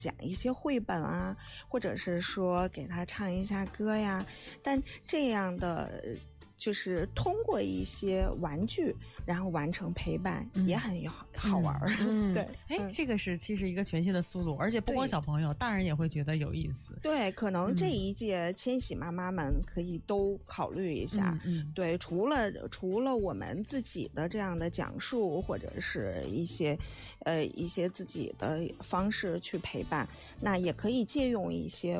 讲一些绘本啊，或者是说给他唱一下歌呀，但这样的就是通过一些玩具然后完成陪伴，也很好玩。对， 这个是其实一个全新的思路，而且不光小朋友，大人也会觉得有意思。 对，可能这一届千禧妈妈们可以都考虑一下。对，除了我们自己的这样的讲述，或者是一些自己的方式去陪伴，那也可以借用一些